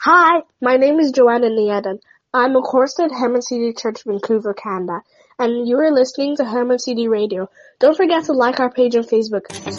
Hi, my name is Joanna Niedan. I'm a chorister at Herman CD Church, Vancouver, Canada, and you are listening to Herman CD Radio. Don't forget to like our page on Facebook.